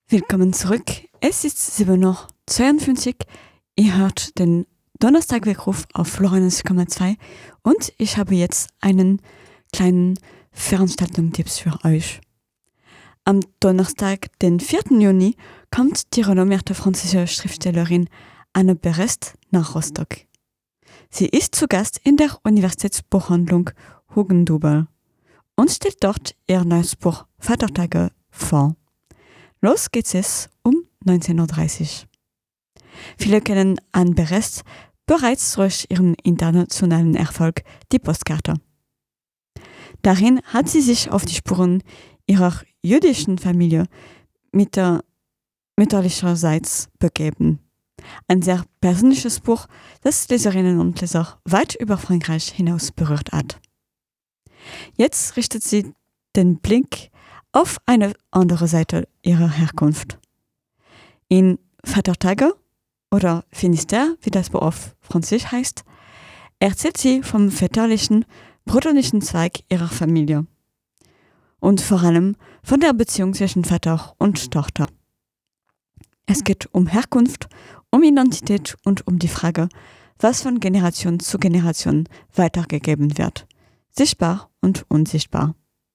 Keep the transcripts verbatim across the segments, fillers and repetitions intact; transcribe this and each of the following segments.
Willkommen zurück. Es ist sieben Uhr zweiundfünfzig. Ihr hört den Donnerstagweckruf auf Florenz Komma zwei und ich habe jetzt einen kleinen Veranstaltungstipps für euch. Am Donnerstag, den vierten Juni, kommt die renommierte französische Schriftstellerin Anne Berest nach Rostock. Sie ist zu Gast in der Universitätsbuchhandlung Hugendubel und stellt dort ihr neues Buch Vatertage vor. Los geht's es um neunzehn Uhr dreißig. Viele kennen Anne Berest bereits durch ihren internationalen Erfolg Die Postkarte. Darin hat sie sich auf die Spuren ihrer jüdischen Familie mütter- mütterlicherseits begeben. Ein sehr persönliches Buch, das Leserinnen und Leser weit über Frankreich hinaus berührt hat. Jetzt richtet sie den Blick auf eine andere Seite ihrer Herkunft. In Vatertage oder Finistère, wie das Buch auf Französisch heißt, erzählt sie vom väterlichen, brüderlichen Zweig ihrer Familie und vor allem von der Beziehung zwischen Vater und Tochter. Es geht um Herkunft, um Identität und um die Frage, was von Generation zu Generation weitergegeben wird, sichtbar und unsichtbar.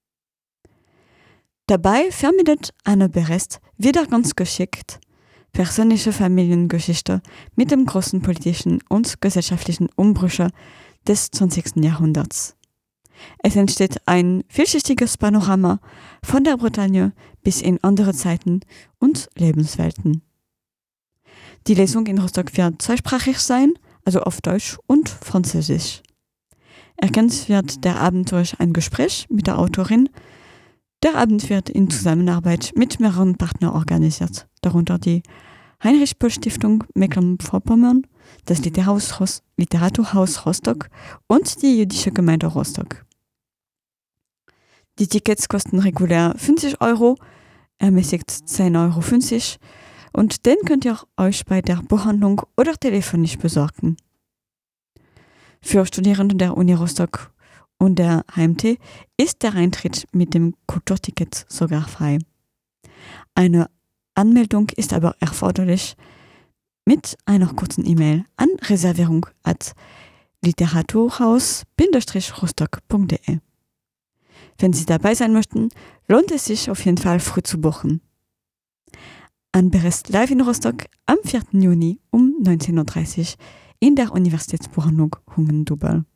Dabei vermittelt Anne Berest wieder ganz geschickt persönliche Familiengeschichte mit dem großen politischen und gesellschaftlichen Umbrüche des zwanzigsten Jahrhunderts. Es entsteht ein vielschichtiges Panorama von der Bretagne bis in andere Zeiten und Lebenswelten. Die Lesung in Rostock wird zweisprachig sein, also auf Deutsch und Französisch. Ergänzt wird der Abend durch ein Gespräch mit der Autorin. Der Abend wird in Zusammenarbeit mit mehreren Partnern organisiert, darunter die Heinrich-Böll-Stiftung Mecklenburg-Vorpommern, das Literaturhaus, Literaturhaus Rostock und die Jüdische Gemeinde Rostock. Die Tickets kosten regulär fünfzig Euro, ermäßigt zehn Euro fünfzig und den könnt ihr euch bei der Buchhandlung oder telefonisch besorgen. Für Studierende der Uni Rostock und der H M T ist der Eintritt mit dem Kulturticket sogar frei. Eine Anmeldung ist aber erforderlich mit einer kurzen E-Mail an reservierung at literaturhaus rostock punkt de. Wenn Sie dabei sein möchten, lohnt es sich auf jeden Fall früh zu buchen. Anne Berest live in Rostock am vierten Juni um neunzehn Uhr dreißig in der Universitätsbuchhandlung Hugendubel.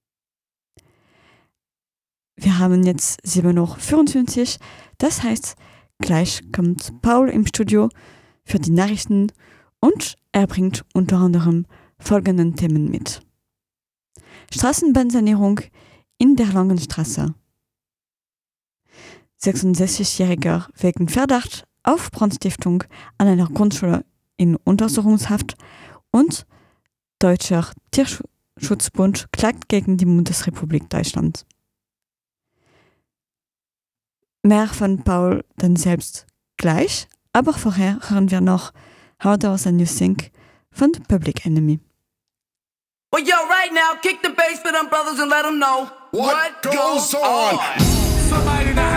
Wir haben jetzt sieben Uhr fünfundfünfzig, das heißt, gleich kommt Paul im Studio für die Nachrichten und er bringt unter anderem folgenden Themen mit. Straßenbahnsanierung in der Langenstraße. sechsundsechzigjähriger wegen Verdacht auf Brandstiftung an einer Grundschule in Untersuchungshaft und Deutscher Tierschutzbund klagt gegen die Bundesrepublik Deutschland. Mehr von Paul dann selbst gleich, aber vorher hören wir noch How Does a New Think von Public Enemy. Well, yo, right now, kick the bass for them brothers and let them know what, what goes, goes on. on. Somebody in the